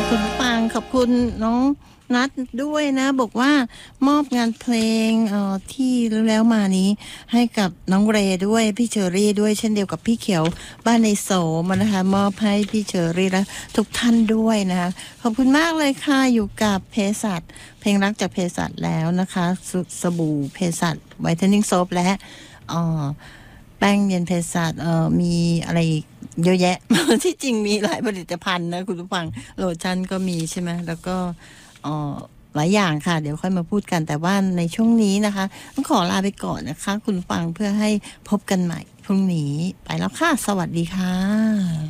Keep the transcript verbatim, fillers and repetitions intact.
คุณปังขอบคุณน้องนัดด้วยนะบอกว่ามอบงานเพลงเอ่อที่แล้วมานี้ให้กับน้องเรด้วยพี่เชอรี่ด้วยเช่นเดียวกับพี่เขียวบ้านในโสมนะคะมอบให้พี่เชอรี่และทุกท่านด้วยนะคะขอบคุณมากเลยค่ะอยู่กับเภสัชเพลงรักจากเภสัชแล้วนะคะสสบู่เภสัชไวท์เทนนิ่งโซปและเอ่อแป้งเย็นเภสัชเอ่อมีอะไรอีกเยอะแยะ ที่จริงมีหลายผลิตภัณฑ์นะคุณผู้ฟังโลชั่นก็มีใช่ไหมแล้วก็เอ่อหลายอย่างค่ะเดี๋ยวค่อยมาพูดกันแต่ว่าในช่วงนี้นะคะต้องขอลาไปก่อนนะคะคุณผู้ฟังเพื่อให้พบกันใหม่พรุ่งนี้ไปแล้วค่ะสวัสดีค่ะ